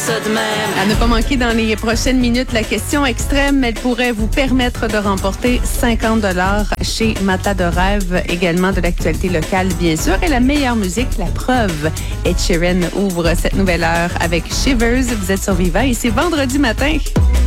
ça de même. À ne pas manquer dans les prochaines minutes, la question extrême, elle pourrait vous permettre de remporter 50 $ chez Matelas de Rêve, également de l'actualité locale, bien sûr, et la meilleure musique, la preuve. Ed Sheeran ouvre cette nouvelle heure avec Shivers. Vous êtes sur Viva et c'est vendredi matin.